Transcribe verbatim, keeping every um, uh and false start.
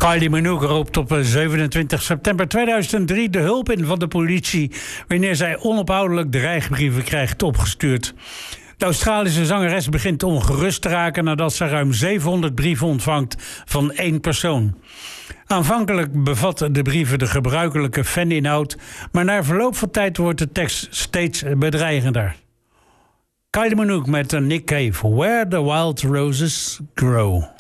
Kylie Minogue roept op zevenentwintig september tweeduizend drie de hulp in van de politie wanneer zij onophoudelijk dreigbrieven krijgt opgestuurd. De Australische zangeres begint ongerust te raken nadat ze ruim zevenhonderd brieven ontvangt van één persoon. Aanvankelijk bevatten de brieven de gebruikelijke faninhoud, maar na verloop van tijd wordt de tekst steeds bedreigender. Kylie Minogue met Nick Cave, Where the Wild Roses Grow.